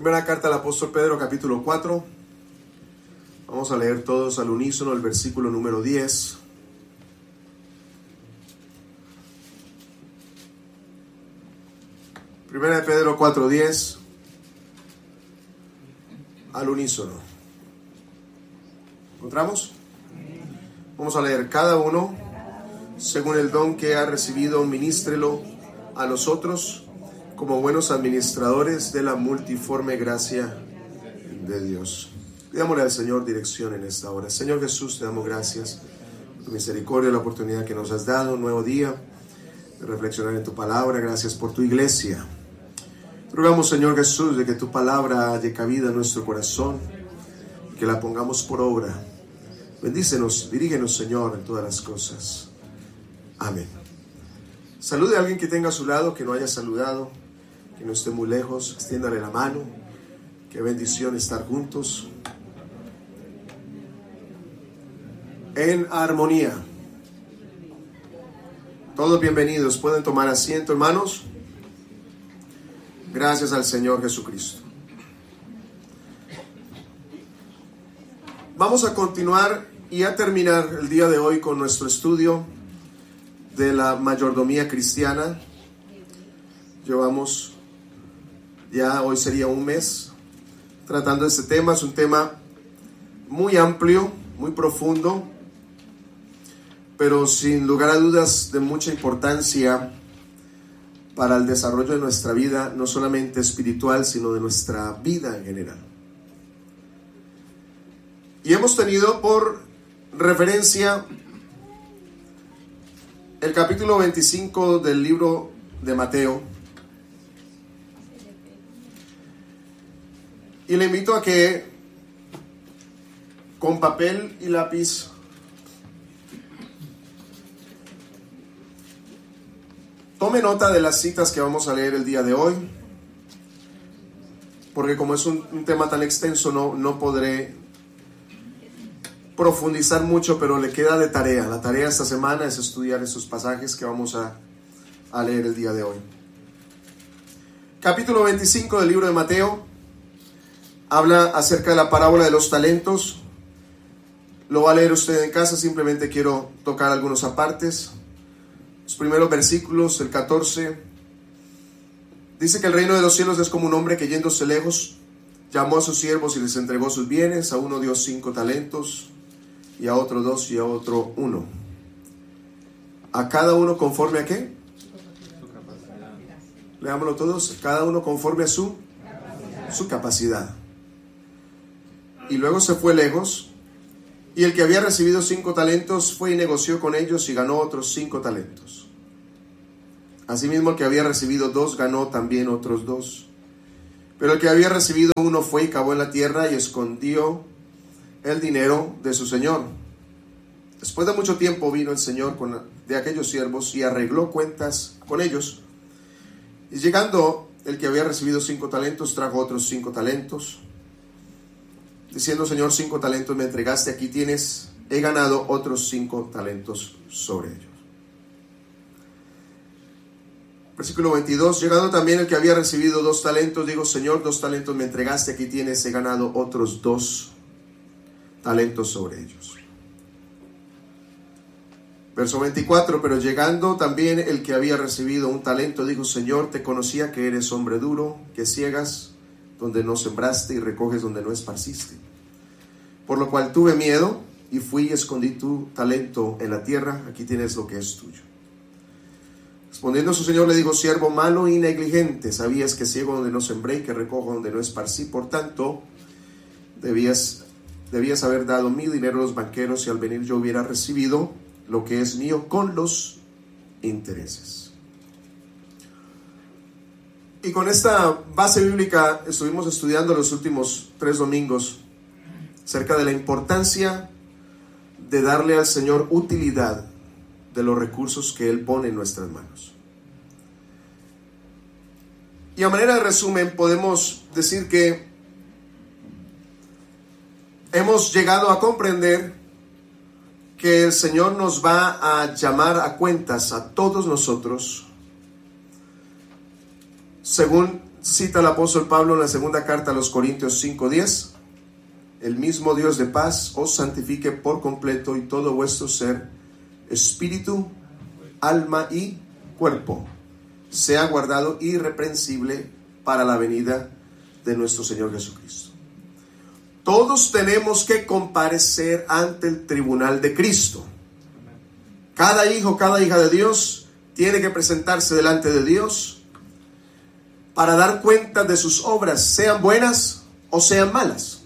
Primera carta al apóstol Pedro, capítulo 4. Vamos a leer todos al unísono el versículo número 10. Primera de Pedro 4:10. Al unísono. ¿Encontramos? Vamos a leer: cada uno, según el don que ha recibido, ministrelo a los otros como buenos administradores de la multiforme gracia de Dios. Pidámosle al Señor dirección en esta hora. Señor Jesús, te damos gracias por tu misericordia, la oportunidad que nos has dado, un nuevo día de reflexionar en tu palabra. Gracias por tu iglesia. Te rogamos, Señor Jesús, de que tu palabra haya cabida en nuestro corazón y que la pongamos por obra. Bendícenos, dirígenos, Señor, en todas las cosas. Amén. Salude a alguien que tenga a su lado, que no haya saludado, que no esté muy lejos. Extiéndale la mano. Qué bendición estar juntos en armonía. Todos bienvenidos. Pueden tomar asiento, hermanos. Gracias al Señor Jesucristo. Vamos a continuar y a terminar el día de hoy con nuestro estudio de la mayordomía cristiana. Llevamos ya, hoy sería un mes tratando este tema. Es un tema muy amplio, muy profundo, pero sin lugar a dudas de mucha importancia para el desarrollo de nuestra vida, no solamente espiritual, sino de nuestra vida en general. Y hemos tenido por referencia el capítulo 25 del libro de Mateo. Y le invito a que con papel y lápiz tome nota de las citas que vamos a leer el día de hoy, porque como es un tema tan extenso no podré profundizar mucho, pero le queda de tarea. La tarea esta semana es estudiar esos pasajes que vamos a leer el día de hoy. Capítulo 25 del libro de Mateo habla acerca de la parábola de los talentos. Lo va a leer usted en casa, simplemente quiero tocar algunos apartes. Los primeros versículos, el 14, dice que el reino de los cielos es como un hombre que, yéndose lejos, llamó a sus siervos y les entregó sus bienes. A uno dio 5 talentos, y a otro 2, y a otro 1. A cada uno conforme a ¿qué? Su capacidad. Leámoslo todos. Cada uno conforme a su capacidad. Y luego se fue lejos, y el que había recibido 5 talentos fue y negoció con ellos y ganó otros 5 talentos. Asimismo, el que había recibido 2 ganó también otros 2. Pero el que había recibido 1 fue y cavó en la tierra y escondió el dinero de su señor. Después de mucho tiempo vino el señor de aquellos siervos y arregló cuentas con ellos. Y llegando el que había recibido 5 talentos, trajo otros 5 talentos, diciendo: Señor, 5 talentos me entregaste, aquí tienes, he ganado otros 5 talentos sobre ellos. Versículo 22, llegando también el que había recibido 2 talentos, digo: Señor, 2 talentos me entregaste, aquí tienes, he ganado otros 2 talentos sobre ellos. Verso 24, pero llegando también el que había recibido 1 talento, dijo: Señor, te conocía que eres hombre duro, que ciegas donde no sembraste y recoges donde no esparciste. Por lo cual tuve miedo y fui y escondí tu talento en la tierra, aquí tienes lo que es tuyo. Respondiendo su señor le dijo: siervo malo y negligente, sabías que ciego donde no sembré y que recojo donde no esparcí, por tanto debías haber dado mi dinero a los banqueros, y al venir yo hubiera recibido lo que es mío con los intereses. Y con esta base bíblica estuvimos estudiando los últimos 3 domingos acerca de la importancia de darle al Señor utilidad de los recursos que Él pone en nuestras manos. Y a manera de resumen podemos decir que hemos llegado a comprender que el Señor nos va a llamar a cuentas a todos nosotros según cita el apóstol Pablo en la segunda carta a los Corintios 5:10. El mismo Dios de paz os santifique por completo y todo vuestro ser, espíritu, alma y cuerpo, sea guardado irreprensible para la venida de nuestro Señor Jesucristo. Todos tenemos que comparecer ante el tribunal de Cristo. Cada hijo, cada hija de Dios tiene que presentarse delante de Dios para dar cuenta de sus obras, sean buenas o sean malas.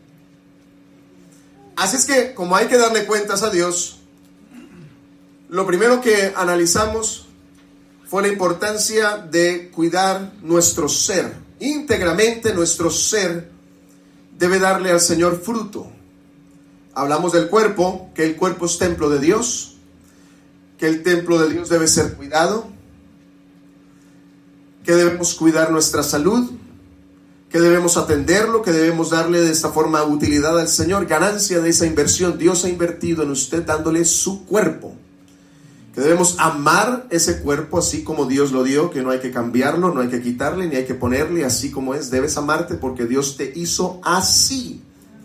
Así es que, como hay que darle cuentas a Dios, lo primero que analizamos fue la importancia de cuidar nuestro ser. Íntegramente nuestro ser debe darle al Señor fruto. Hablamos del cuerpo, que el cuerpo es templo de Dios, que el templo de Dios debe ser cuidado, que debemos cuidar nuestra salud, que debemos atenderlo, que debemos darle de esta forma utilidad al Señor, ganancia de esa inversión. Dios ha invertido en usted dándole su cuerpo, que debemos amar ese cuerpo así como Dios lo dio, que no hay que cambiarlo, no hay que quitarle, ni hay que ponerle, así como es. Debes amarte porque Dios te hizo así.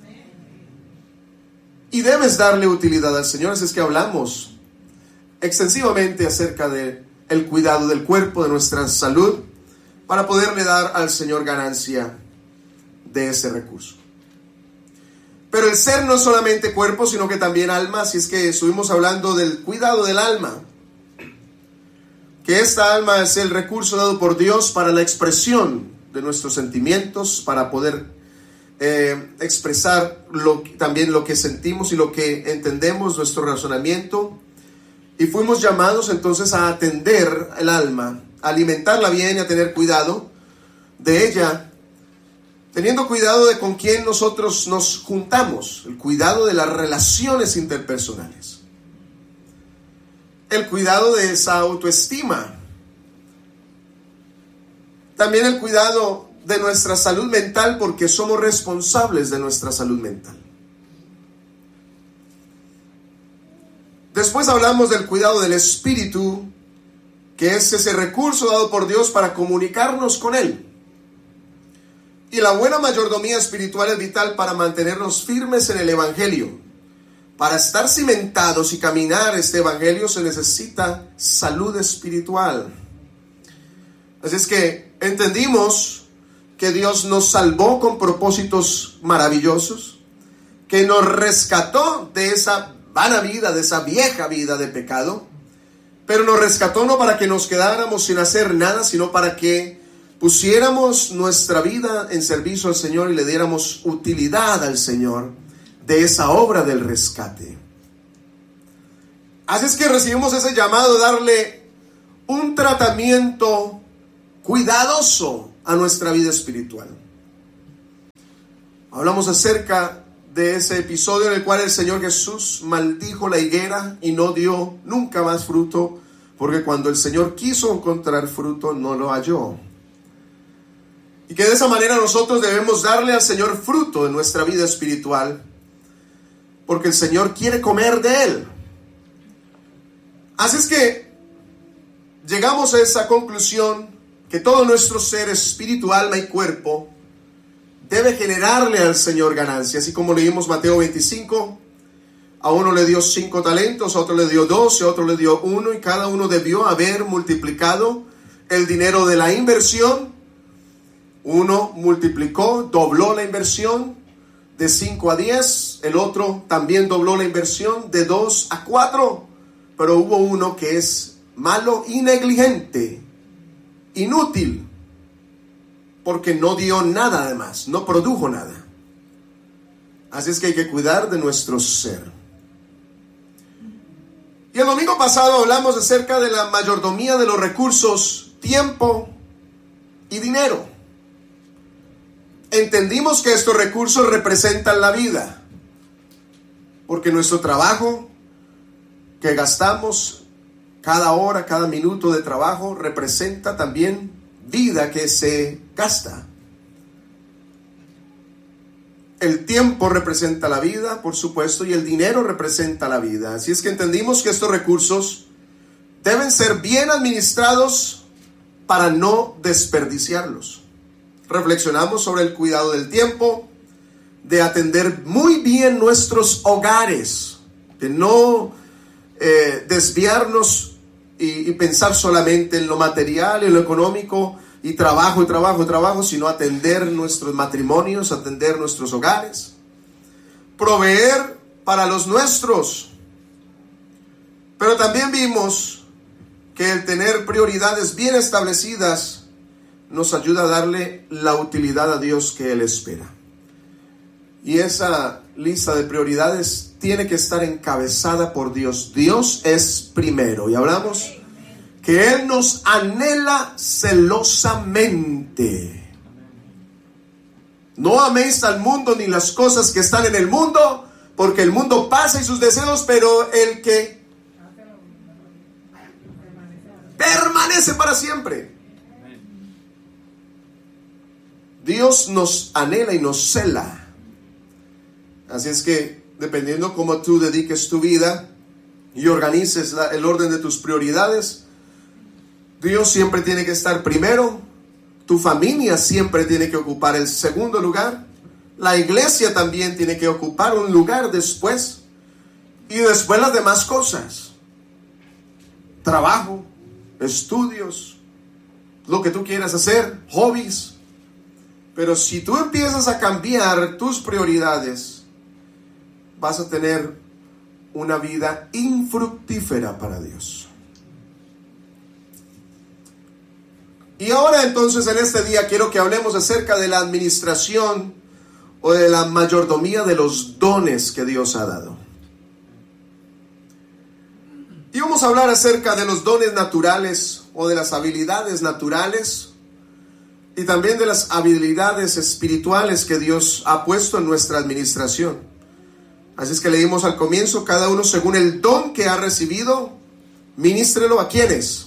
Y debes darle utilidad al Señor. Así es que hablamos extensivamente acerca de el cuidado del cuerpo, de nuestra salud, para poderle dar al Señor ganancia de ese recurso. Pero el ser no es solamente cuerpo, sino que también alma. Así es que estuvimos hablando del cuidado del alma, que esta alma es el recurso dado por Dios para la expresión de nuestros sentimientos, para poder expresar también lo que sentimos y lo que entendemos, nuestro razonamiento. Y fuimos llamados entonces a atender el alma, a alimentarla bien y a tener cuidado de ella, teniendo cuidado de con quién nosotros nos juntamos, el cuidado de las relaciones interpersonales, el cuidado de esa autoestima, también el cuidado de nuestra salud mental, porque somos responsables de nuestra salud mental. Después hablamos del cuidado del espíritu, que es ese recurso dado por Dios para comunicarnos con Él. Y la buena mayordomía espiritual es vital para mantenernos firmes en el Evangelio. Para estar cimentados y caminar este Evangelio se necesita salud espiritual. Así es que entendimos que Dios nos salvó con propósitos maravillosos, que nos rescató de esa vana vida, de esa vieja vida de pecado, pero nos rescató no para que nos quedáramos sin hacer nada, sino para que pusiéramos nuestra vida en servicio al Señor y le diéramos utilidad al Señor de esa obra del rescate. Así es que recibimos ese llamado de darle un tratamiento cuidadoso a nuestra vida espiritual. Hablamos acerca de ese episodio en el cual el Señor Jesús maldijo la higuera y no dio nunca más fruto, porque cuando el Señor quiso encontrar fruto no lo halló. Y que de esa manera nosotros debemos darle al Señor fruto en nuestra vida espiritual, porque el Señor quiere comer de Él. Así es que llegamos a esa conclusión, que todo nuestro ser, espíritu, alma y cuerpo, debe generarle al Señor ganancia. Así como leímos Mateo 25, a uno le dio 5 talentos, a otro le dio 2, a otro le dio 1, y cada uno debió haber multiplicado el dinero de la inversión. Uno multiplicó, dobló la inversión de 5 a 10, el otro también dobló la inversión de 2 a 4, pero hubo uno que es malo y negligente, inútil, porque no dio nada además, no produjo nada. Así es que hay que cuidar de nuestro ser. Y el domingo pasado hablamos acerca de la mayordomía de los recursos, tiempo y dinero. Entendimos que estos recursos representan la vida, porque nuestro trabajo que gastamos, cada hora, cada minuto de trabajo, representa también vida que se gasta. El tiempo representa la vida, por supuesto, y el dinero representa la vida. Así es que entendimos que estos recursos deben ser bien administrados para no desperdiciarlos. reflexionamos sobre el cuidado del tiempo, de atender muy bien nuestros hogares, de no desviarnos y pensar solamente en lo material, en lo económico, y trabajo, sino atender nuestros matrimonios, atender nuestros hogares, proveer para los nuestros. Pero también vimos que el tener prioridades bien establecidas nos ayuda a darle la utilidad a Dios que Él espera. Y esa lista de prioridades tiene que estar encabezada por Dios. Dios es primero. Y hablamos que Él nos anhela celosamente. No améis al mundo ni las cosas que están en el mundo, porque el mundo pasa y sus deseos, pero el que permanece para siempre. Dios nos anhela y nos cela. Así es que, dependiendo cómo tú dediques tu vida y organices el orden de tus prioridades, Dios siempre tiene que estar primero, tu familia siempre tiene que ocupar el segundo lugar, la iglesia también tiene que ocupar un lugar después, y después las demás cosas, trabajo, estudios, lo que tú quieras hacer, hobbies. Pero si tú empiezas a cambiar tus prioridades, vas a tener una vida infructífera para Dios. Y ahora entonces en este día quiero que hablemos acerca de la administración o de la mayordomía de los dones que Dios ha dado. Y vamos a hablar acerca de los dones naturales o de las habilidades naturales y también de las habilidades espirituales que Dios ha puesto en nuestra administración. Así es que leímos al comienzo, cada uno según el don que ha recibido, ministrelo a ¿quiénes?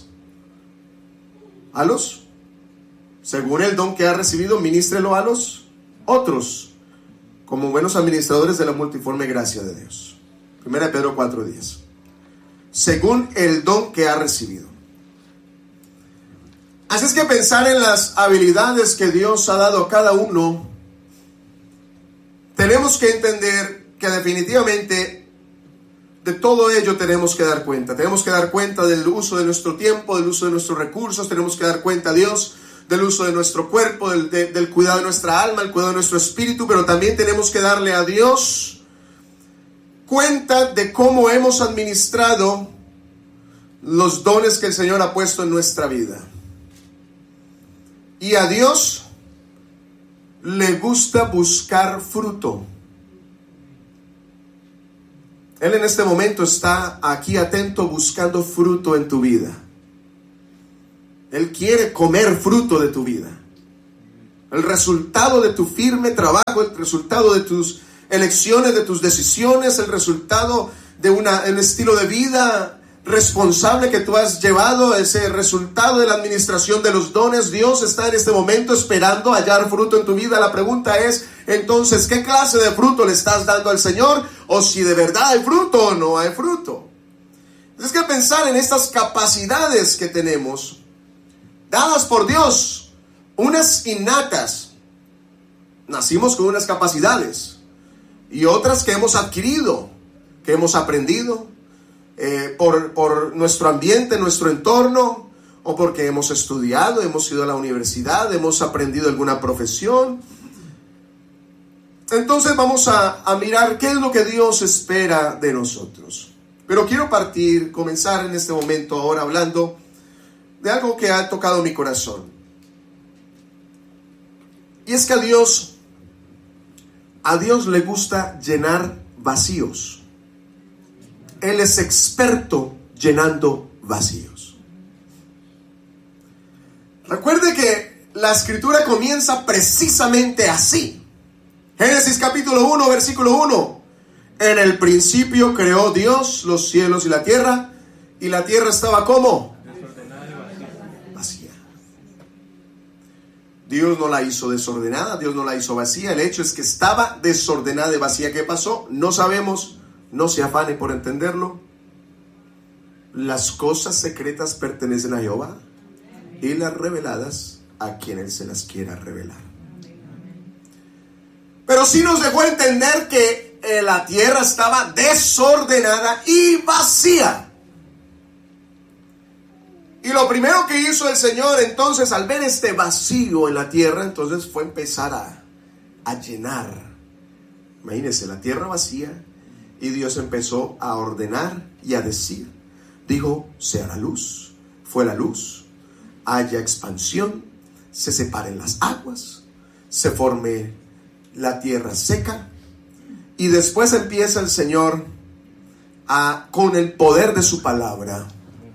A los. Según el don que ha recibido, ministrelo a los otros, como buenos administradores de la multiforme gracia de Dios. 1 Pedro 4:10. Según el don que ha recibido. Así es que pensar en las habilidades que Dios ha dado a cada uno, tenemos que entender que definitivamente de todo ello tenemos que dar cuenta. Tenemos que dar cuenta del uso de nuestro tiempo, del uso de nuestros recursos. Tenemos que dar cuenta a Dios del uso de nuestro cuerpo, del cuidado de nuestra alma, el cuidado de nuestro espíritu. Pero también tenemos que darle a Dios cuenta de cómo hemos administrado los dones que el Señor ha puesto en nuestra vida. Y a Dios le gusta buscar fruto. Él en este momento está aquí atento buscando fruto en tu vida. Él quiere comer fruto de tu vida. El resultado de tu firme trabajo, el resultado de tus elecciones, de tus decisiones, el resultado de un estilo de vida responsable que tú has llevado, ese resultado de la administración de los dones. Dios está en este momento esperando hallar fruto en tu vida. La pregunta es, entonces, ¿qué clase de fruto le estás dando al Señor? O si de verdad hay fruto o no hay fruto. Es que pensar en estas capacidades que tenemos, dadas por Dios, unas innatas. Nacimos con unas capacidades y otras que hemos adquirido, que hemos aprendido por nuestro ambiente, nuestro entorno, o porque hemos estudiado, hemos ido a la universidad, hemos aprendido alguna profesión. Entonces vamos a mirar qué es lo que Dios espera de nosotros. Pero quiero comenzar en este momento ahora hablando de algo que ha tocado mi corazón. Y es que a Dios le gusta llenar vacíos. Él es experto llenando vacíos. Recuerde que la escritura comienza precisamente así. Génesis capítulo 1, versículo 1. En el principio creó Dios los cielos y la tierra estaba ¿cómo? Vacía. Dios no la hizo desordenada, Dios no la hizo vacía. El hecho es que estaba desordenada y vacía. ¿Qué pasó? No sabemos. No se afane por entenderlo. Las cosas secretas pertenecen a Jehová y las reveladas a quien Él se las quiera revelar. Pero sí nos dejó entender que la tierra estaba desordenada y vacía. Y lo primero que hizo el Señor entonces al ver este vacío en la tierra, entonces fue empezar a llenar. Imagínense, la tierra vacía, y Dios empezó a ordenar y a decir. Dijo, sea la luz. Fue la luz. Haya expansión. Se separen las aguas. Se forme la tierra seca. Y después empieza el Señor con el poder de su palabra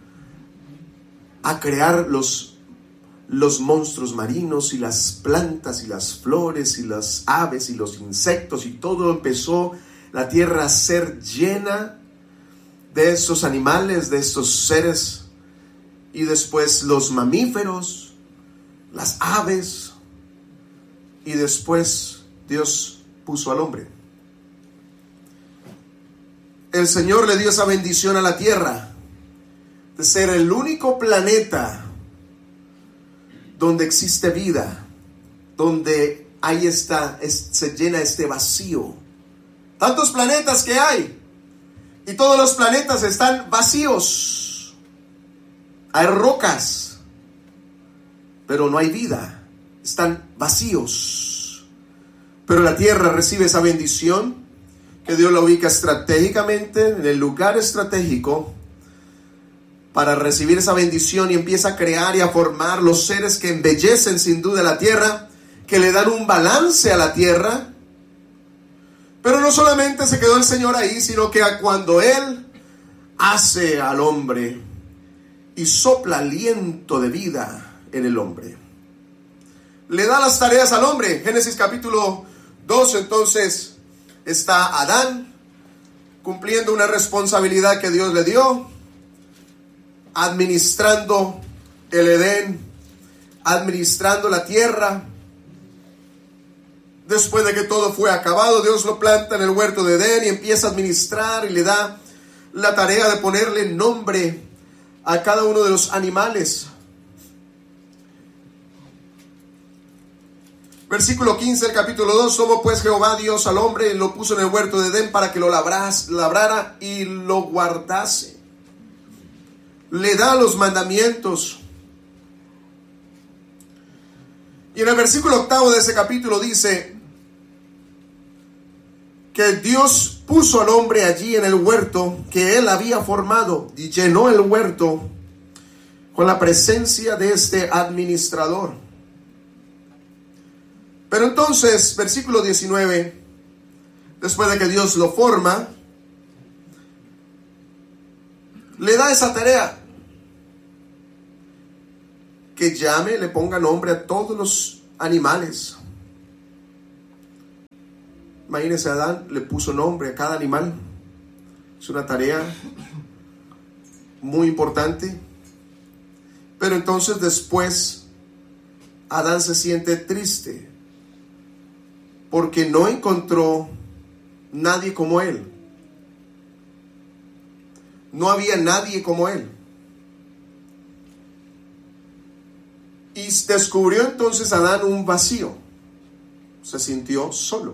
a crear los monstruos marinos y las plantas y las flores y las aves y los insectos, y todo empezó la tierra a ser llena de estos animales, de estos seres, y después los mamíferos, las aves, y después Dios puso al hombre. El Señor le dio esa bendición a la tierra de ser el único planeta donde existe vida, donde se llena este vacío. Tantos planetas que hay, y todos los planetas están vacíos. Hay rocas, pero no hay vida, están vacíos. Pero la tierra recibe esa bendición, que Dios la ubica estratégicamente en el lugar estratégico para recibir esa bendición, y empieza a crear y a formar los seres que embellecen sin duda la tierra, que le dan un balance a la tierra. Pero no solamente se quedó el Señor ahí, sino que cuando Él hace al hombre y sopla aliento de vida en el hombre, le da las tareas al hombre. Génesis capítulo 2, entonces está Adán cumpliendo una responsabilidad que Dios le dio, administrando el Edén, administrando la tierra. Después de que todo fue acabado, Dios lo planta en el huerto de Edén y empieza a administrar, y le da la tarea de ponerle nombre a cada uno de los animales. Versículo 15 del capítulo 2. Tomó pues Jehová Dios al hombre y lo puso en el huerto de Edén para que lo labrara y lo guardase. Le da los mandamientos. Y en el versículo 8 de ese capítulo dice que Dios puso al hombre allí en el huerto que él había formado, y llenó el huerto con la presencia de este administrador. Pero entonces, versículo 19, después de que Dios lo forma, le da esa tarea, que llame, le ponga nombre a todos los animales. Imagínense, Adán le puso nombre a cada animal. Es una tarea muy importante. Pero entonces después Adán se siente triste porque no encontró nadie como él. No había nadie como él. Y descubrió entonces Adán un vacío. Se sintió solo.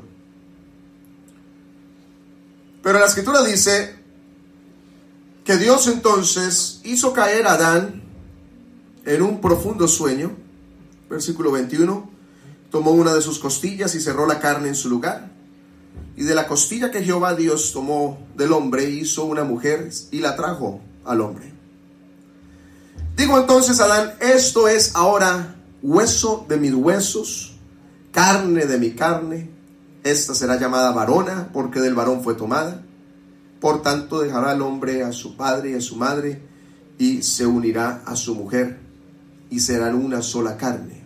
Pero la escritura dice que Dios entonces hizo caer a Adán en un profundo sueño. Versículo 21. Tomó una de sus costillas y cerró la carne en su lugar. Y de la costilla que Jehová Dios tomó del hombre, hizo una mujer y la trajo al hombre. Digo entonces a Adán: esto es ahora hueso de mis huesos, carne de mi carne. Esta será llamada varona, porque del varón fue tomada. Por tanto dejará el hombre a su padre y a su madre, y se unirá a su mujer, y serán una sola carne.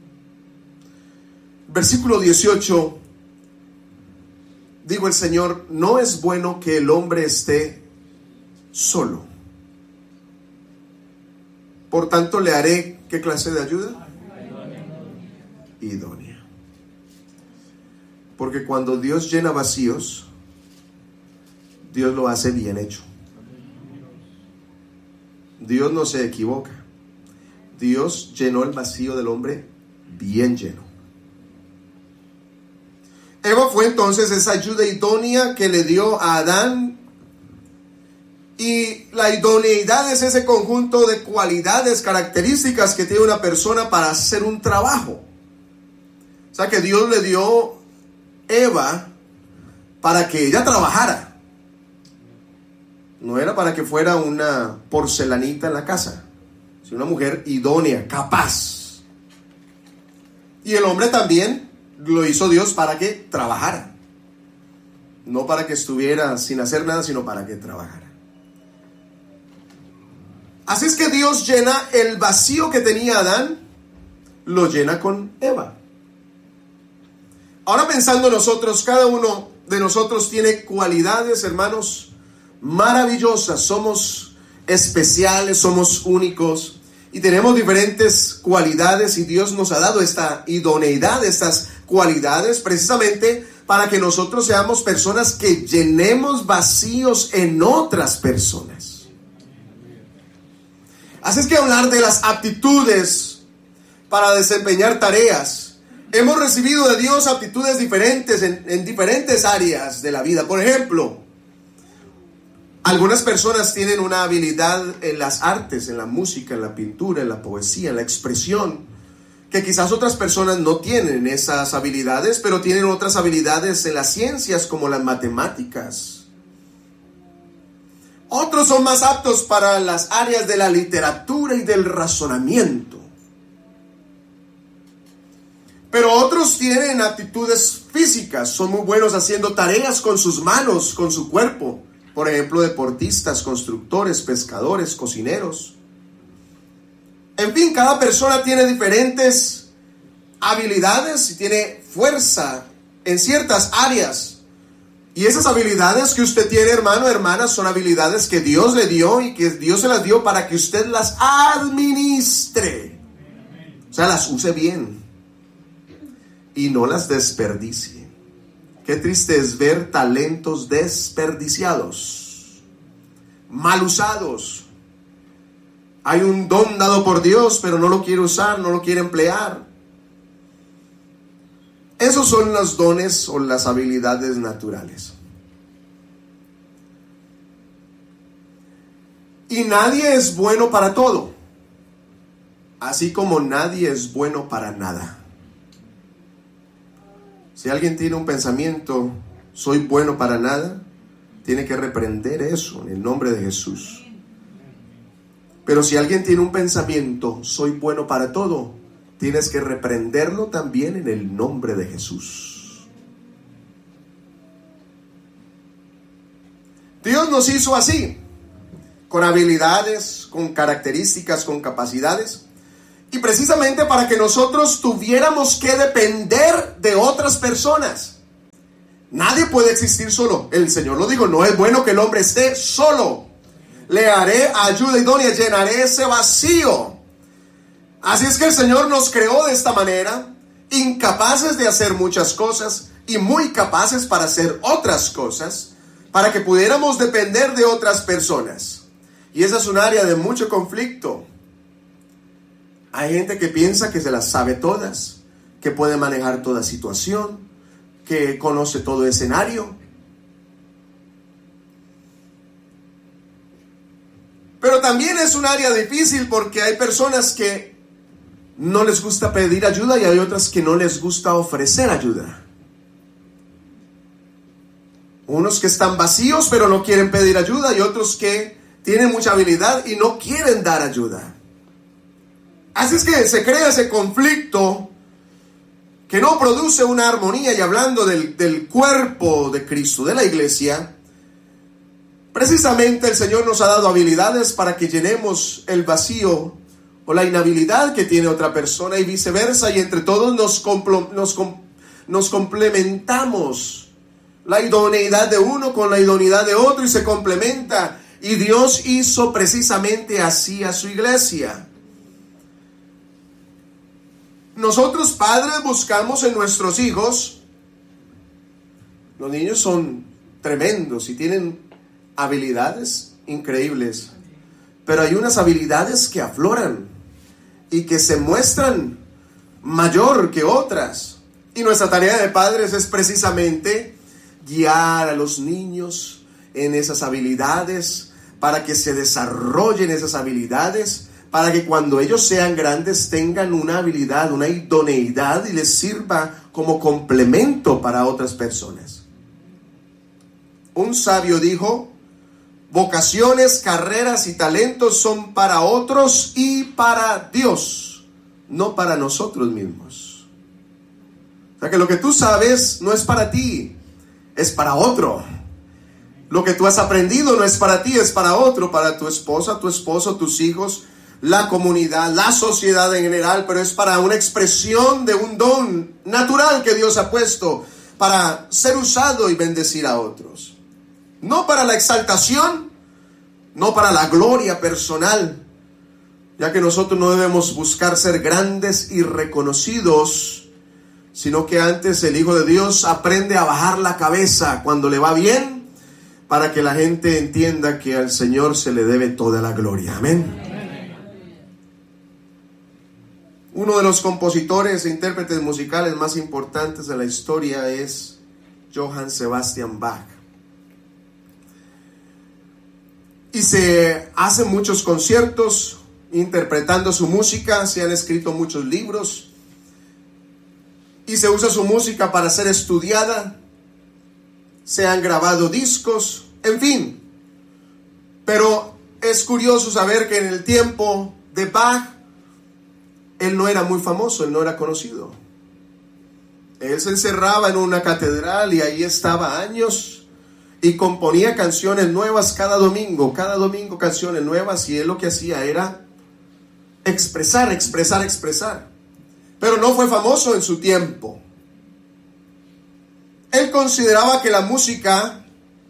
Versículo 18. Digo el Señor: no es bueno que el hombre esté solo. Por tanto le haré, ¿qué clase de ayuda? Idónea. Porque cuando Dios llena vacíos, Dios lo hace bien hecho. Dios no se equivoca. Dios llenó el vacío del hombre bien lleno. fue entonces esa ayuda idónea que le dio a Adán. Y la idoneidad es ese conjunto de cualidades, características que tiene una persona para hacer un trabajo. O sea que Dios le dio Eva para que ella trabajara. No era para que fuera una porcelanita en la casa, sino una mujer idónea, capaz. Y el hombre también lo hizo Dios para que trabajara. No para que estuviera sin hacer nada, sino para que trabajara. Así es que Dios llena el vacío que tenía Adán, lo llena con Eva. Ahora pensando nosotros, cada uno de nosotros tiene cualidades, hermanos, maravillosas. Somos especiales, somos únicos y tenemos diferentes cualidades, y Dios nos ha dado esta idoneidad, estas cualidades precisamente para que nosotros seamos personas que llenemos vacíos en otras personas. Así es que hablar de las aptitudes para desempeñar tareas, hemos recibido de Dios aptitudes diferentes en diferentes áreas de la vida. Por ejemplo, algunas personas tienen una habilidad en las artes, en la música, en la pintura, en la poesía, en la expresión, que quizás otras personas no tienen esas habilidades, pero tienen otras habilidades en las ciencias como las matemáticas. Otros son más aptos para las áreas de la literatura y del razonamiento. Pero otros tienen aptitudes físicas, son muy buenos haciendo tareas con sus manos, con su cuerpo. Por ejemplo, deportistas, constructores, pescadores, cocineros. En fin, cada persona tiene diferentes habilidades y tiene fuerza en ciertas áreas. Y esas habilidades que usted tiene, hermano, hermana, son habilidades que Dios le dio y que Dios se las dio para que usted las administre. O sea, las use bien y no las desperdicie. Qué triste es ver talentos desperdiciados, mal usados. Hay un don dado por Dios, pero no lo quiere usar, no lo quiere emplear. Esos son los dones o las habilidades naturales. Y nadie es bueno para todo, así como nadie es bueno para nada. Si alguien tiene un pensamiento, soy bueno para nada, tiene que reprender eso en el nombre de Jesús. Pero si alguien tiene un pensamiento, soy bueno para todo, tienes que reprenderlo también en el nombre de Jesús. Dios nos hizo así, con habilidades, con características, con capacidades, y precisamente para que nosotros tuviéramos que depender de otras personas. Nadie puede existir solo. El Señor lo dijo, no es bueno que el hombre esté solo. Le haré ayuda idónea, llenaré ese vacío. Así es que el Señor nos creó de esta manera, incapaces de hacer muchas cosas y muy capaces para hacer otras cosas, para que pudiéramos depender de otras personas. Y esa es un área de mucho conflicto. Hay gente que piensa que se las sabe todas, que puede manejar toda situación, que conoce todo escenario. Pero también es un área difícil porque hay personas que no les gusta pedir ayuda y hay otras que no les gusta ofrecer ayuda. Unos que están vacíos pero no quieren pedir ayuda y otros que tienen mucha habilidad y no quieren dar ayuda. Así es que se crea ese conflicto que no produce una armonía. Y hablando del cuerpo de Cristo, de la iglesia, precisamente el Señor nos ha dado habilidades para que llenemos el vacío o la inhabilidad que tiene otra persona y viceversa, y entre todos nos complementamos. La idoneidad de uno con la idoneidad de otro y se complementa, y Dios hizo precisamente así a su iglesia. Nosotros padres buscamos en nuestros hijos, los niños son tremendos y tienen habilidades increíbles, pero hay unas habilidades que afloran y que se muestran mayor que otras. Y nuestra tarea de padres es precisamente guiar a los niños en esas habilidades, para que se desarrollen esas habilidades, para que cuando ellos sean grandes tengan una habilidad, una idoneidad y les sirva como complemento para otras personas. Un sabio dijo: vocaciones, carreras y talentos son para otros y para Dios, no para nosotros mismos. O sea que lo que tú sabes no es para ti, es para otro. Lo que tú has aprendido no es para ti, es para otro, para tu esposa, tu esposo, tus hijos, la comunidad, la sociedad en general, pero es para una expresión de un don natural que Dios ha puesto para ser usado y bendecir a otros. No para la exaltación, no para la gloria personal, ya que nosotros no debemos buscar ser grandes y reconocidos, sino que antes el Hijo de Dios aprende a bajar la cabeza cuando le va bien, para que la gente entienda que al Señor se le debe toda la gloria. Amén. Uno de los compositores e intérpretes musicales más importantes de la historia es Johann Sebastian Bach. Y se hacen muchos conciertos interpretando su música, se han escrito muchos libros y se usa su música para ser estudiada, se han grabado discos, en fin. Pero es curioso saber que en el tiempo de Bach, él no era muy famoso, él no era conocido. Él se encerraba en una catedral y ahí estaba años y componía canciones nuevas cada domingo canciones nuevas, y él lo que hacía era expresar. Pero no fue famoso en su tiempo. Él consideraba que la música,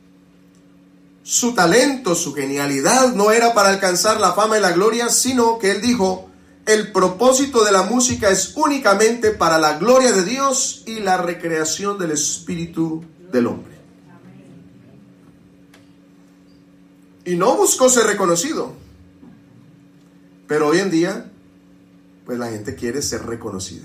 su talento, su genialidad, no era para alcanzar la fama y la gloria, sino que él dijo: el propósito de la música es únicamente para la gloria de Dios y la recreación del espíritu del hombre. Y no buscó ser reconocido. Pero hoy en día, pues la gente quiere ser reconocida.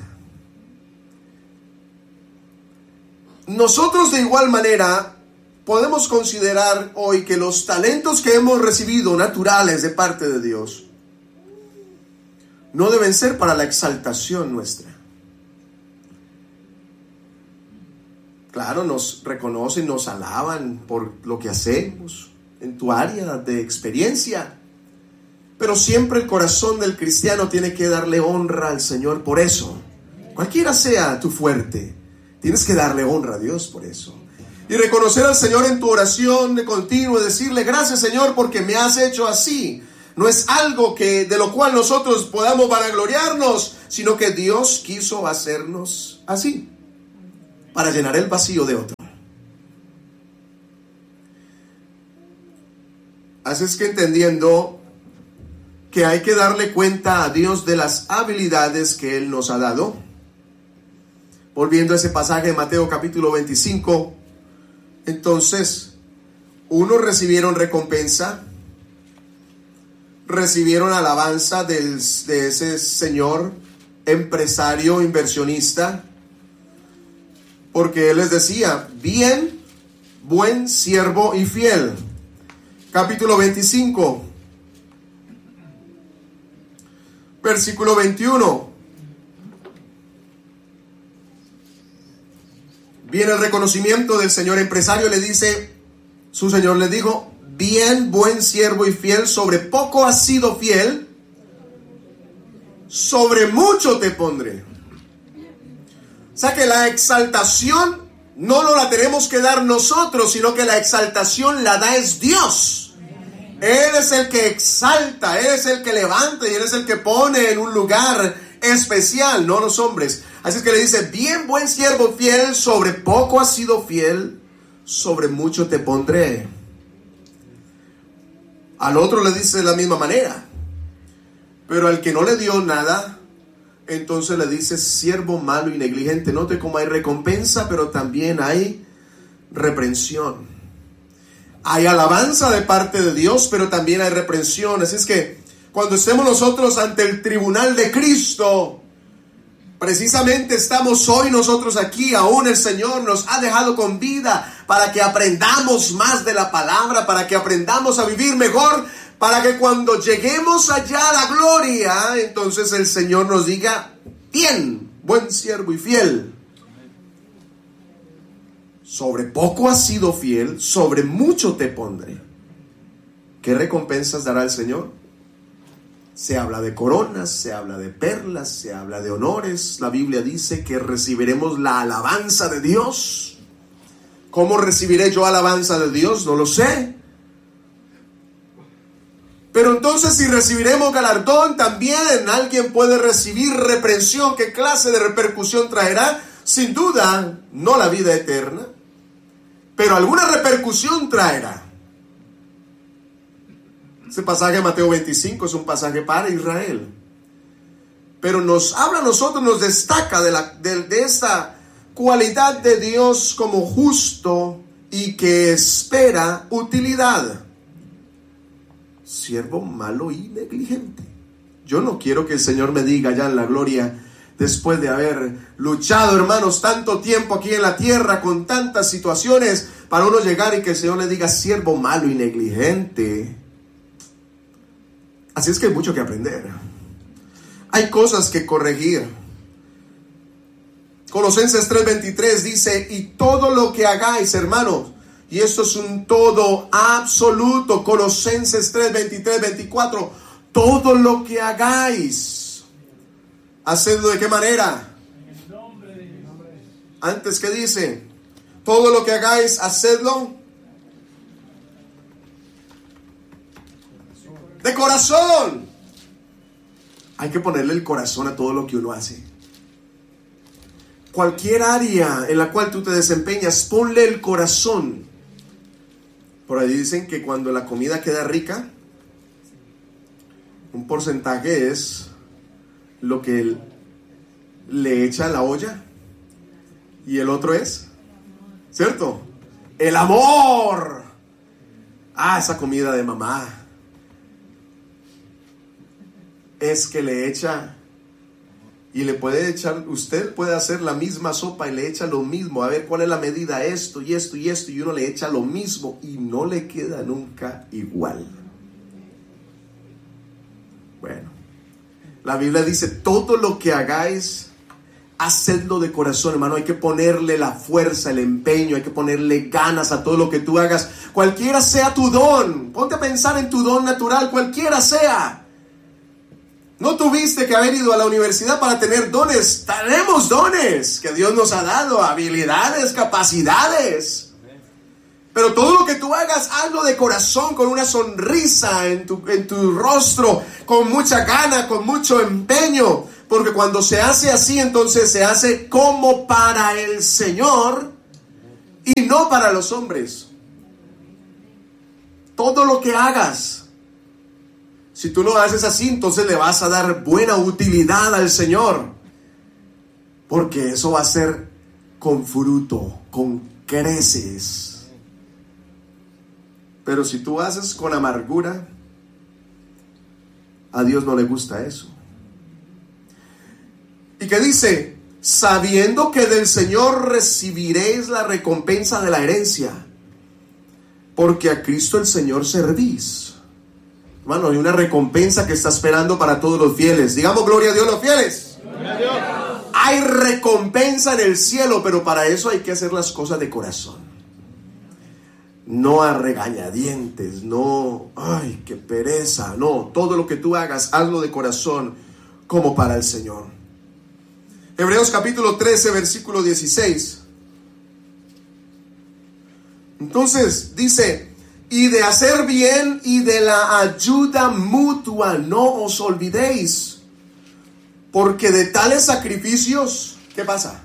Nosotros de igual manera podemos considerar hoy que los talentos que hemos recibido naturales de parte de Dios no deben ser para la exaltación nuestra. Claro, nos reconocen, nos alaban por lo que hacemos en tu área de experiencia, pero siempre el corazón del cristiano tiene que darle honra al Señor por eso. Cualquiera sea tu fuerte, tienes que darle honra a Dios por eso. Y reconocer al Señor en tu oración de continuo y decirle: gracias, Señor, porque me has hecho así. No es algo de lo cual nosotros podamos vanagloriarnos, sino que Dios quiso hacernos así, para llenar el vacío de otro. Así es que, entendiendo que hay que darle cuenta a Dios de las habilidades que Él nos ha dado, volviendo a ese pasaje de Mateo capítulo 25, entonces, unos recibieron recompensa, recibieron alabanza de ese señor empresario, inversionista, porque él les decía: bien, buen siervo y fiel. Capítulo 25, versículo 21. Viene el reconocimiento del señor empresario, le dice, su señor le dijo: bien, buen siervo y fiel, sobre poco has sido fiel, sobre mucho te pondré. O sea que la exaltación no la tenemos que dar nosotros, sino que la exaltación la da es Dios. Él es el que exalta, Él es el que levanta y Él es el que pone en un lugar especial, no los hombres. Así es que le dice: bien, buen siervo fiel, sobre poco has sido fiel, sobre mucho te pondré. Al otro le dice de la misma manera, pero al que no le dio nada, entonces le dice: siervo malo y negligente. Note cómo hay recompensa, pero también hay reprensión. Hay alabanza de parte de Dios, pero también hay reprensión. Así es que cuando estemos nosotros ante el tribunal de Cristo, Precisamente estamos hoy nosotros aquí, aún el Señor nos ha dejado con vida para que aprendamos más de la palabra, para que aprendamos a vivir mejor, para que cuando lleguemos allá a la gloria, entonces el Señor nos diga: bien, buen siervo y fiel. Sobre poco has sido fiel, sobre mucho te pondré. ¿Qué recompensas dará el Señor? Se habla de coronas, se habla de perlas, se habla de honores. La Biblia dice que recibiremos la alabanza de Dios. ¿Cómo recibiré yo alabanza de Dios? No lo sé. Pero entonces, si recibiremos galardón, también alguien puede recibir reprensión. ¿Qué clase de repercusión traerá? Sin duda, no la vida eterna, pero alguna repercusión traerá. Ese pasaje de Mateo 25 es un pasaje para Israel, pero nos habla a nosotros, nos destaca de esta cualidad de Dios como justo y que espera utilidad. Siervo malo y negligente. Yo no quiero que el Señor me diga ya en la gloria, después de haber luchado, hermanos, tanto tiempo aquí en la tierra con tantas situaciones, para uno llegar y que el Señor le diga: siervo malo y negligente. Así es que hay mucho que aprender. Hay cosas que corregir. Colosenses 3:23 dice: y todo lo que hagáis, hermanos, y esto es un todo absoluto. Colosenses 3:23, 24, todo lo que hagáis, hacedlo ¿de qué manera? Antes, ¿qué dice? Todo lo que hagáis, hacedlo de corazón. Hay que ponerle el corazón a todo lo que uno hace. Cualquier área en la cual tú te desempeñas, ponle el corazón. Por ahí dicen que cuando la comida queda rica, un porcentaje es lo que le echa a la olla y el otro es, ¿cierto? El amor. Esa comida de mamá. Es que le echa, y le puede echar, usted puede hacer la misma sopa y le echa lo mismo, a ver cuál es la medida, esto y esto y esto, y uno le echa lo mismo y no le queda nunca igual. Bueno, la Biblia dice: todo lo que hagáis, hacedlo de corazón, hermano. Hay que ponerle la fuerza, el empeño, hay que ponerle ganas a todo lo que tú hagas, cualquiera sea tu don. Ponte a pensar en tu don natural, cualquiera sea. No tuviste que haber ido a la universidad para tener dones. Tenemos dones que Dios nos ha dado, habilidades, capacidades. Pero todo lo que tú hagas, hazlo de corazón, con una sonrisa en tu rostro, con mucha gana, con mucho empeño. Porque cuando se hace así, entonces se hace como para el Señor y no para los hombres. Todo lo que hagas, si tú lo haces así, entonces le vas a dar buena utilidad al Señor. Porque eso va a ser con fruto, con creces. Pero si tú haces con amargura, a Dios no le gusta eso. ¿Y qué dice? Sabiendo que del Señor recibiréis la recompensa de la herencia, porque a Cristo el Señor servís. Hermano, hay una recompensa que está esperando para todos los fieles. Digamos gloria a Dios, los fieles. Gloria a Dios. Hay recompensa en el cielo, pero para eso hay que hacer las cosas de corazón. No a regañadientes, no, ay, qué pereza. No, todo lo que tú hagas, hazlo de corazón como para el Señor. Hebreos capítulo 13, versículo 16. Entonces dice: y de hacer bien y de la ayuda mutua no os olvidéis, porque de tales sacrificios, ¿qué pasa?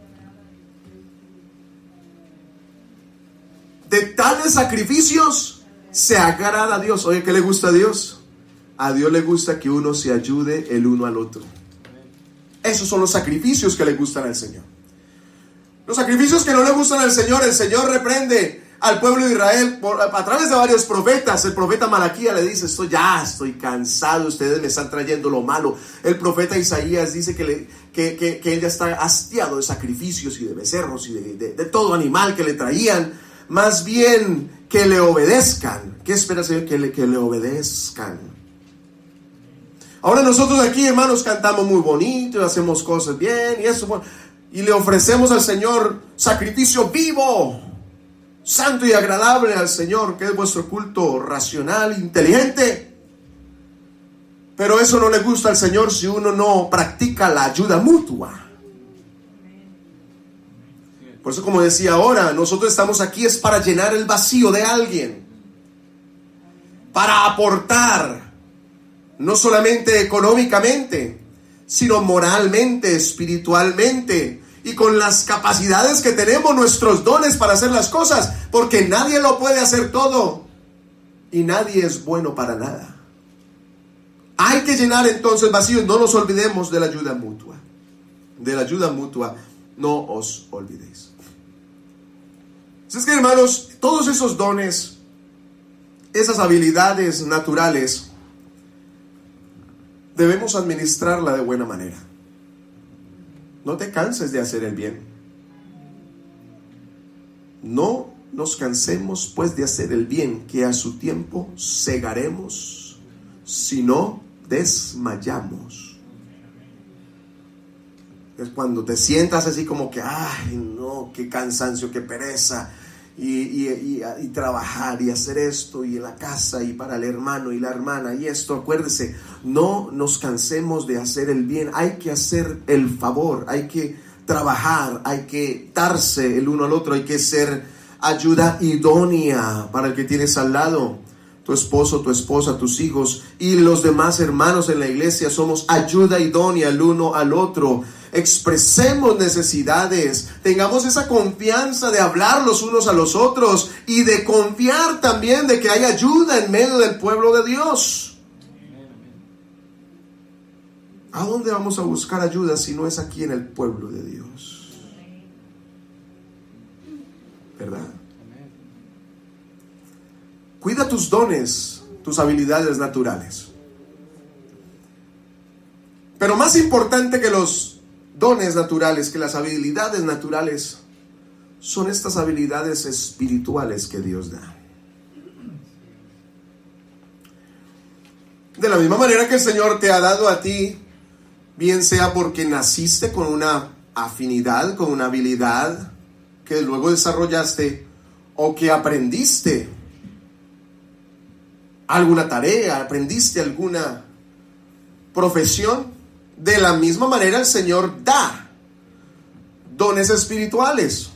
De tales sacrificios se agrada a Dios. Oye, ¿qué le gusta a Dios? A Dios le gusta que uno se ayude el uno al otro. Esos son los sacrificios que le gustan al Señor. Los sacrificios que no le gustan al Señor, el Señor reprende al pueblo de Israel a través de varios profetas. El profeta Malaquías le dice: estoy cansado, ustedes me están trayendo lo malo. El profeta Isaías dice que él ya está hastiado de sacrificios y de becerros y de todo animal que le traían. Más bien que le obedezcan. ¿Qué espera el Señor? Que le obedezcan. Ahora nosotros aquí, hermanos, cantamos muy bonito y hacemos cosas bien y eso, y le ofrecemos al Señor sacrificio vivo, santo y agradable al Señor, que es vuestro culto racional, inteligente. Pero eso no le gusta al Señor si uno no practica la ayuda mutua. Por eso, como decía ahora, nosotros estamos aquí es para llenar el vacío de alguien, para aportar, no solamente económicamente, sino moralmente, espiritualmente, y con las capacidades que tenemos, nuestros dones para hacer las cosas, porque nadie lo puede hacer todo y nadie es bueno para nada. Hay que llenar entonces vacíos. No nos olvidemos de la ayuda mutua. De la ayuda mutua no os olvidéis. Así es que, hermanos, todos esos dones, esas habilidades naturales, debemos administrarla de buena manera. No te canses de hacer el bien. No nos cansemos pues de hacer el bien, que a su tiempo segaremos, si no desmayamos. Es cuando te sientas así como que, ay no, qué cansancio, qué pereza, y trabajar y hacer esto y en la casa y para el hermano y la hermana y esto. Acuérdese, no nos cansemos de hacer el bien. Hay que hacer el favor, hay que trabajar, hay que darse el uno al otro, hay que ser ayuda idónea para el que tienes al lado. Tu esposo, tu esposa, tus hijos y los demás hermanos en la iglesia somos ayuda idónea el uno al otro. Expresemos necesidades, tengamos esa confianza de hablar los unos a los otros y de confiar también de que hay ayuda en medio del pueblo de Dios. ¿A dónde vamos a buscar ayuda si no es aquí en el pueblo de Dios? ¿Verdad? Cuida tus dones, tus habilidades naturales. Pero más importante que los dones naturales, que las habilidades naturales, son estas habilidades espirituales que Dios da. De la misma manera que el Señor te ha dado a ti, bien sea porque naciste con una afinidad, con una habilidad que luego desarrollaste, o que aprendiste alguna tarea, aprendiste alguna profesión. De la misma manera el Señor da dones espirituales.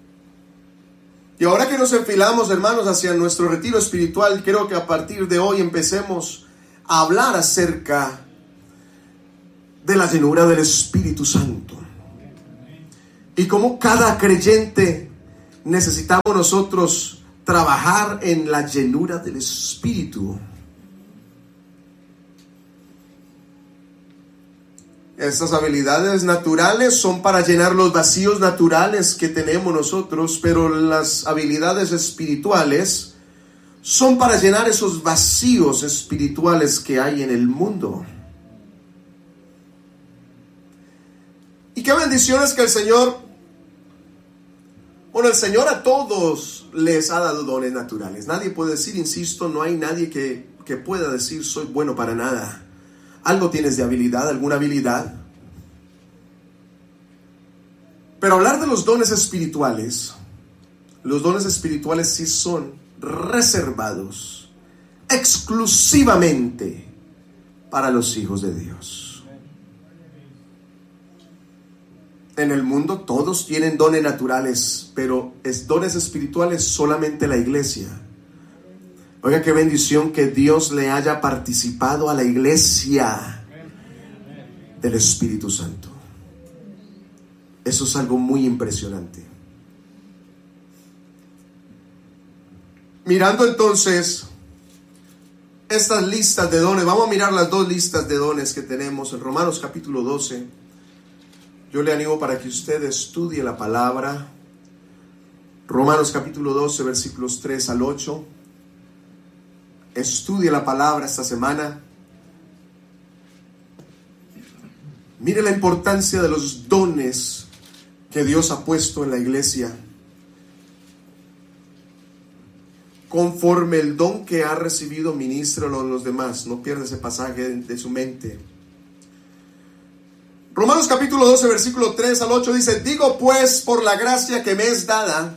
Y ahora que nos enfilamos, hermanos, hacia nuestro retiro espiritual, creo que a partir de hoy empecemos a hablar acerca de la llenura del Espíritu Santo. Y cómo cada creyente necesitamos nosotros trabajar en la llenura del Espíritu. Estas habilidades naturales son para llenar los vacíos naturales que tenemos nosotros, pero las habilidades espirituales son para llenar esos vacíos espirituales que hay en el mundo. Y qué bendiciones que el Señor a todos les ha dado dones naturales. Nadie puede decir, insisto, no hay nadie que pueda decir soy bueno para nada. Algo tienes de habilidad, alguna habilidad. Pero hablar de los dones espirituales sí son reservados exclusivamente para los hijos de Dios. En el mundo todos tienen dones naturales, pero dones espirituales solamente la iglesia. Oiga, qué bendición que Dios le haya participado a la iglesia del Espíritu Santo. Eso es algo muy impresionante. Mirando entonces estas listas de dones, vamos a mirar las dos listas de dones que tenemos en Romanos capítulo 12. Yo le animo para que usted estudie la palabra. Romanos capítulo 12, versículos 3 al 8. Estudie la palabra esta semana. Mire la importancia de los dones que Dios ha puesto en la iglesia. Conforme el don que ha recibido, ministralo a los demás. No pierda ese pasaje de su mente. Romanos capítulo 12, versículo 3 al 8 dice: digo pues, por la gracia que me es dada,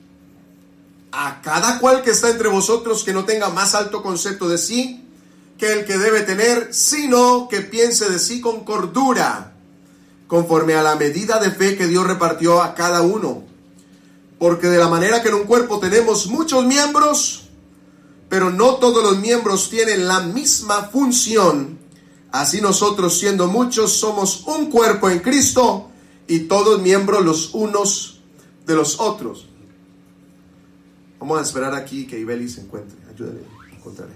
a cada cual que está entre vosotros, que no tenga más alto concepto de sí que el que debe tener, sino que piense de sí con cordura, conforme a la medida de fe que Dios repartió a cada uno. Porque de la manera que en un cuerpo tenemos muchos miembros, pero no todos los miembros tienen la misma función, así nosotros, siendo muchos, somos un cuerpo en Cristo, y todos miembros los unos de los otros. Vamos a esperar aquí que Ibeli se encuentre. Ayúdale a encontrarle.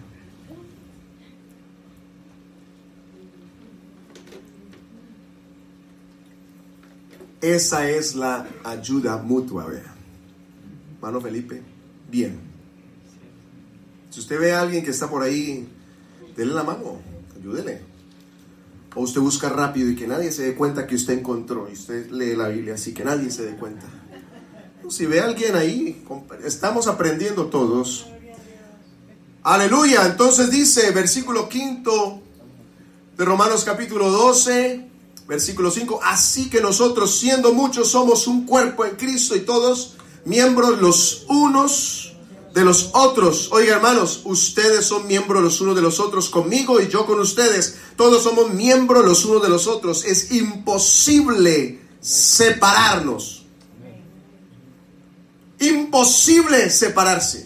Esa es la ayuda mutua, ¿vea? Hermano Felipe, bien. Si usted ve a alguien que está por ahí, déle la mano, ayúdele. O usted busca rápido y que nadie se dé cuenta que usted encontró, y usted lee la Biblia así, que nadie se dé cuenta. Si ve a alguien ahí, estamos aprendiendo todos. Aleluya. Entonces dice, versículo 5 de Romanos capítulo 12, versículo 5: así que nosotros, siendo muchos, somos un cuerpo en Cristo, y todos miembros los unos de los otros. Oiga, hermanos, ustedes son miembros los unos de los otros conmigo, y yo con ustedes. Todos somos miembros los unos de los otros. Es imposible separarnos. Imposible separarse.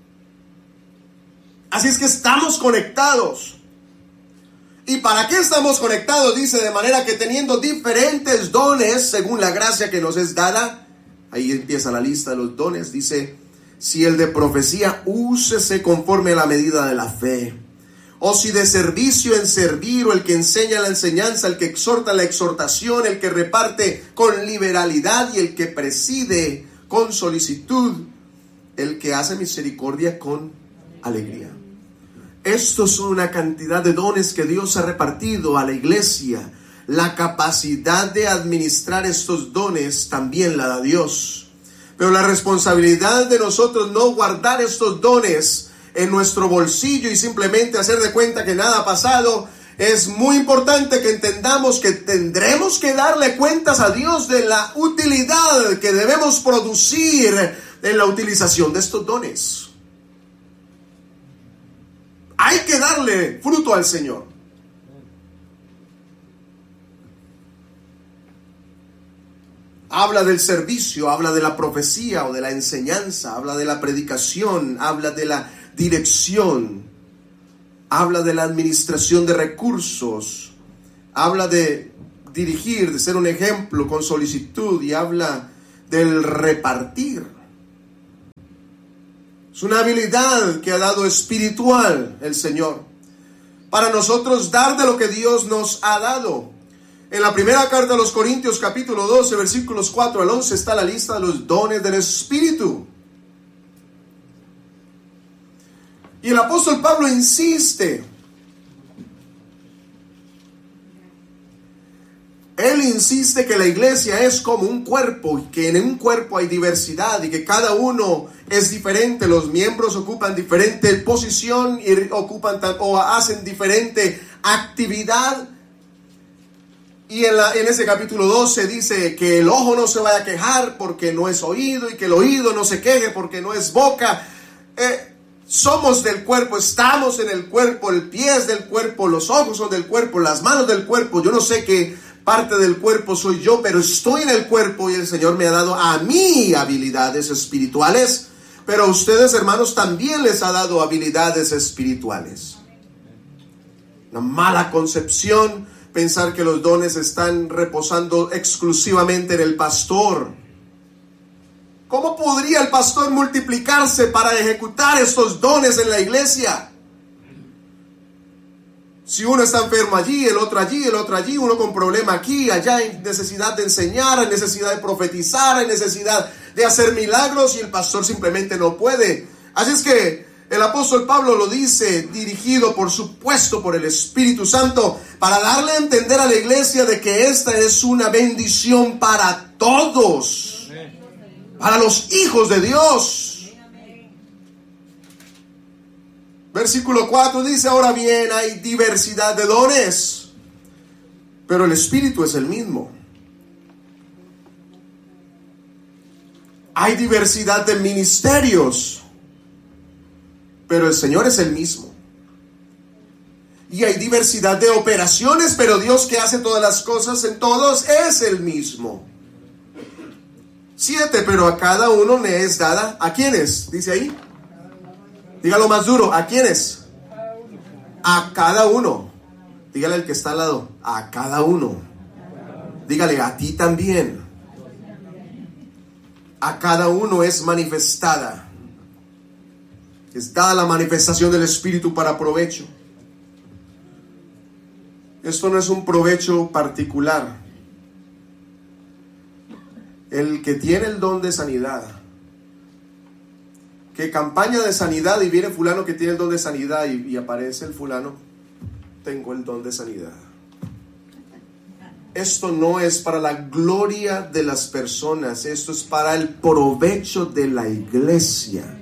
Así es que estamos conectados. ¿Y para qué estamos conectados? Dice, de manera que teniendo diferentes dones según la gracia que nos es dada. Ahí empieza la lista de los dones. Dice, si el de profecía, úsese conforme a la medida de la fe. O si de servicio, en servir. O el que enseña la enseñanza, el que exhorta la exhortación, el que reparte con liberalidad, y el que preside con solicitud, el que hace misericordia con alegría. Estos son una cantidad de dones que Dios ha repartido a la iglesia. La capacidad de administrar estos dones también la da Dios. Pero la responsabilidad de nosotros no guardar estos dones en nuestro bolsillo y simplemente hacer de cuenta que nada ha pasado. Es muy importante que entendamos que tendremos que darle cuentas a Dios de la utilidad que debemos producir en la utilización de estos dones. Hay que darle fruto al Señor. Habla del servicio, habla de la profecía o de la enseñanza, habla de la predicación, habla de la dirección. Habla de la administración de recursos, habla de dirigir, de ser un ejemplo con solicitud, y habla del repartir. Es una habilidad que ha dado espiritual el Señor para nosotros dar de lo que Dios nos ha dado. En la primera carta a los Corintios capítulo 12, versículos 4 al 11 está la lista de los dones del Espíritu. Y el apóstol Pablo insiste. Él insiste que la iglesia es como un cuerpo, y que en un cuerpo hay diversidad y que cada uno es diferente. Los miembros ocupan diferente posición y hacen diferente actividad. Y en ese capítulo 12 dice que el ojo no se vaya a quejar porque no es oído, y que el oído no se queje porque no es boca. Somos del cuerpo, estamos en el cuerpo, el pie es del cuerpo, los ojos son del cuerpo, las manos del cuerpo. Yo no sé qué parte del cuerpo soy yo, pero estoy en el cuerpo, y el Señor me ha dado a mí habilidades espirituales, pero a ustedes, hermanos, también les ha dado habilidades espirituales. Una mala concepción pensar que los dones están reposando exclusivamente en el pastor. ¿Cómo podría el pastor multiplicarse para ejecutar estos dones en la iglesia? Si uno está enfermo allí, el otro allí, el otro allí, uno con problema aquí, allá, hay necesidad de enseñar, hay necesidad de profetizar, hay necesidad de hacer milagros y el pastor simplemente no puede. Así es que el apóstol Pablo lo dice, dirigido por supuesto por el Espíritu Santo, para darle a entender a la iglesia de que esta es una bendición para todos, para los hijos de Dios. Versículo 4 dice: ahora bien, hay diversidad de dones, pero el Espíritu es el mismo. Hay diversidad de ministerios, pero el Señor es el mismo. Y hay diversidad de operaciones, pero Dios, que hace todas las cosas en todos, es el mismo. 7, pero a cada uno le es dada. ¿A quiénes? Dice ahí. Dígalo más duro. ¿A quiénes? A cada uno. Dígale al que está al lado: a cada uno. Dígale: a ti también. A cada uno es manifestada. Es dada la manifestación del Espíritu para provecho. Esto no es un provecho particular. El que tiene el don de sanidad, que campaña de sanidad y viene fulano que tiene el don de sanidad y aparece el fulano: tengo el don de sanidad. Esto no es para la gloria de las personas, esto es para el provecho de la iglesia.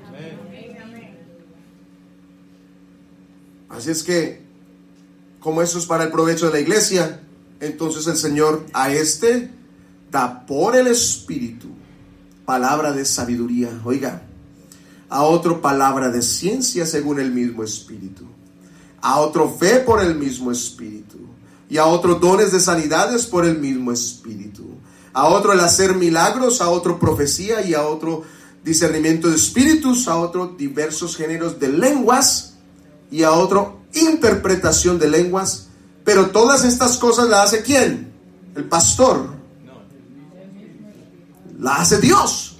Así es que, como eso es para el provecho de la iglesia, entonces el Señor a este da por el Espíritu palabra de sabiduría. Oiga, a otro palabra de ciencia según el mismo Espíritu, a otro fe por el mismo Espíritu, y a otro dones de sanidades por el mismo Espíritu, a otro el hacer milagros, a otro profecía, y a otro discernimiento de espíritus, a otro diversos géneros de lenguas, y a otro interpretación de lenguas. Pero todas estas cosas las hace ¿quién? El pastor. La hace Dios.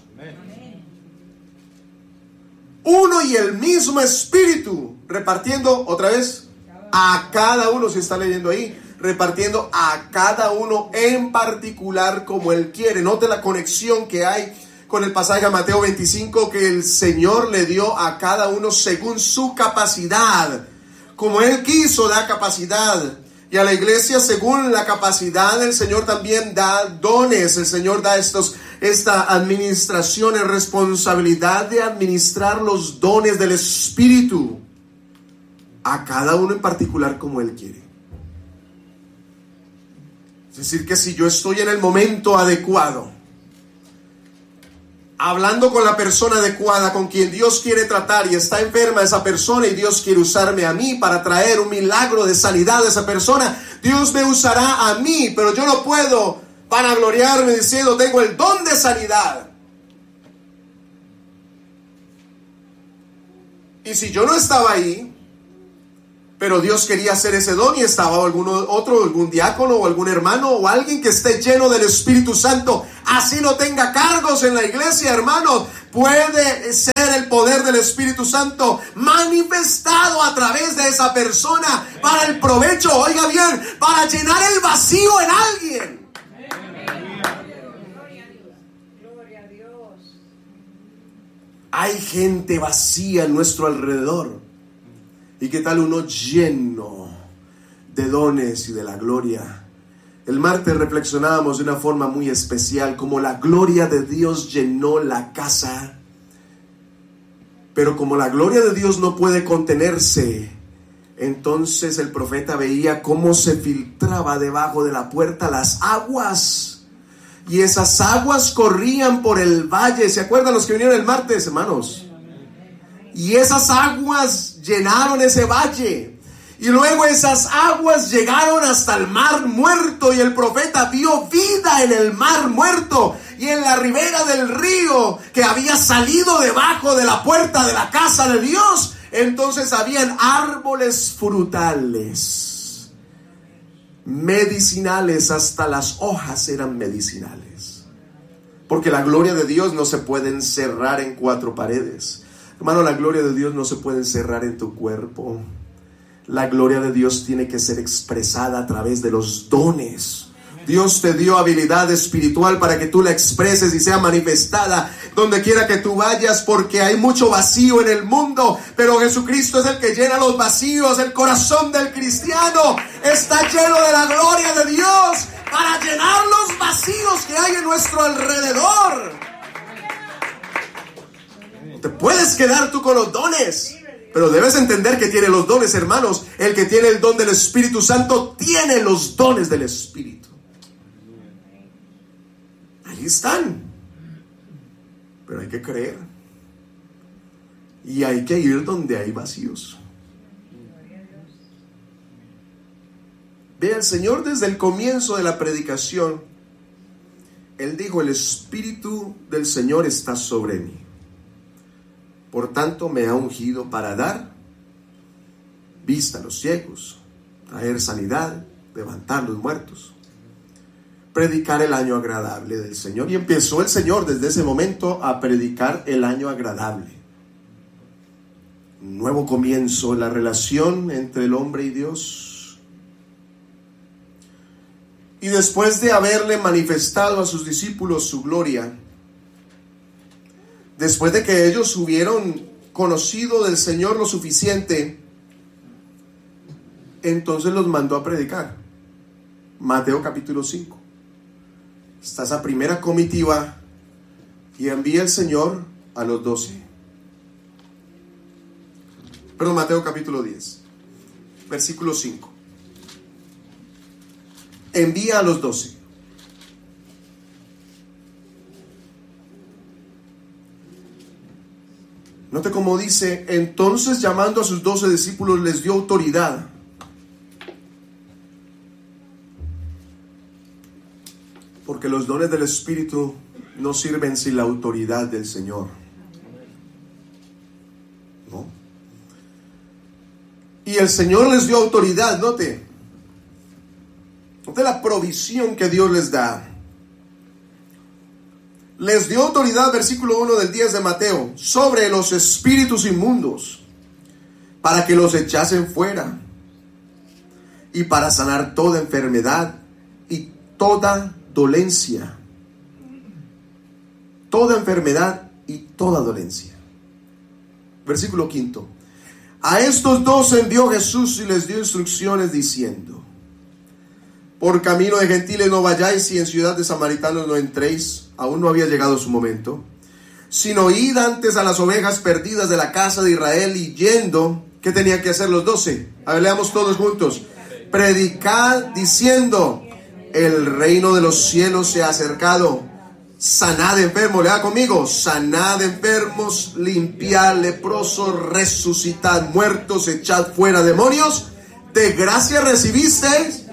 Uno y el mismo Espíritu, repartiendo otra vez a cada uno, si está leyendo ahí, repartiendo a cada uno en particular como Él quiere. Note la conexión que hay con el pasaje de Mateo 25, que el Señor le dio a cada uno según su capacidad. Como Él quiso, da capacidad. Y a la iglesia, según la capacidad del Señor, también da dones. El Señor da esta administración, en responsabilidad de administrar los dones del Espíritu a cada uno en particular como Él quiere. Es decir, que si yo estoy en el momento adecuado, hablando con la persona adecuada, con quien Dios quiere tratar, y está enferma esa persona y Dios quiere usarme a mí para traer un milagro de sanidad a esa persona, Dios me usará a mí, pero yo no puedo vanagloriarme diciendo tengo el don de sanidad. Y si yo no estaba ahí, pero Dios quería hacer ese don y estaba algún diácono o algún hermano o alguien que esté lleno del Espíritu Santo, así no tenga cargos en la iglesia, hermanos, puede ser el poder del Espíritu Santo manifestado a través de esa persona para el provecho, oiga bien, para llenar el vacío en alguien. Gloria a Dios. Hay gente vacía en nuestro alrededor. ¿Y qué tal uno lleno de dones y de la gloria? El martes reflexionábamos de una forma muy especial como la gloria de Dios llenó la casa. Pero como la gloria de Dios no puede contenerse, entonces el profeta veía cómo se filtraba debajo de la puerta las aguas. Y esas aguas corrían por el valle. ¿Se acuerdan los que vinieron el martes, hermanos? Y esas aguas llenaron ese valle. Y luego esas aguas llegaron hasta el mar muerto. Y el profeta vio vida en el mar muerto. Y en la ribera del río que había salido debajo de la puerta de la casa de Dios, entonces habían árboles frutales, medicinales, hasta las hojas eran medicinales. Porque la gloria de Dios no se puede encerrar en cuatro paredes. Hermano, la gloria de Dios no se puede encerrar en tu cuerpo. La gloria de Dios tiene que ser expresada a través de los dones. Dios te dio habilidad espiritual para que tú la expreses y sea manifestada donde quiera que tú vayas, porque hay mucho vacío en el mundo, pero Jesucristo es el que llena los vacíos. El corazón del cristiano está lleno de la gloria de Dios para llenar los vacíos que hay en nuestro alrededor. No te puedes quedar tú con los dones, pero debes entender que tiene los dones, hermanos. El que tiene el don del Espíritu Santo tiene los dones del Espíritu. Ahí están. Pero hay que creer. Y hay que ir donde hay vacíos. Ve, el Señor desde el comienzo de la predicación, Él dijo: el Espíritu del Señor está sobre mí. Por tanto, me ha ungido para dar vista a los ciegos, traer sanidad, levantar los muertos, predicar el año agradable del Señor. Y empezó el Señor desde ese momento a predicar el año agradable. Un nuevo comienzo en la relación entre el hombre y Dios. Y después de haberle manifestado a sus discípulos su gloria, después de que ellos hubieron conocido del Señor lo suficiente, entonces los mandó a predicar. Mateo capítulo 5. Está esa primera comitiva y envía el Señor a los 12. Perdón, Mateo capítulo 10, versículo 5. Envía a los 12. Note cómo dice: entonces, llamando a sus 12 discípulos, les dio autoridad. Porque los dones del Espíritu no sirven sin la autoridad del Señor. ¿No? Y el Señor les dio autoridad. Note la provisión que Dios les da. Les dio autoridad, versículo 1 del 10 de Mateo, sobre los espíritus inmundos, para que los echasen fuera, y para sanar toda enfermedad y toda dolencia. Toda enfermedad y toda dolencia. Versículo 5. A estos 12 envió Jesús y les dio instrucciones diciendo: por camino de gentiles no vayáis, y en ciudad de samaritanos no entréis. Aún no había llegado su momento. Sino id antes a las ovejas perdidas de la casa de Israel. Y yendo, ¿qué tenían que hacer los 12? A ver, leamos todos juntos. Predicad diciendo: el reino de los cielos se ha acercado. Sanad enfermos, lea conmigo: sanad enfermos, limpiad leprosos, resucitad muertos, echad fuera demonios. De gracia recibisteis.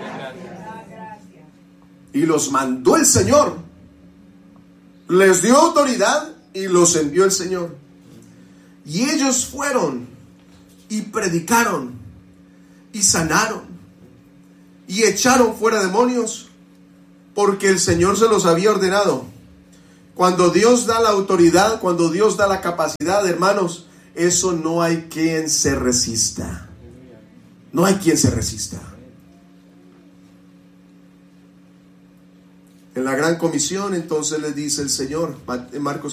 Y los mandó el Señor. Les dio autoridad y los envió el Señor. Y ellos fueron y predicaron y sanaron y echaron fuera demonios, porque el Señor se los había ordenado. Cuando Dios da la autoridad, cuando Dios da la capacidad, hermanos, eso no hay quien se resista. No hay quien se resista. En la gran comisión, entonces les dice el Señor, en Marcos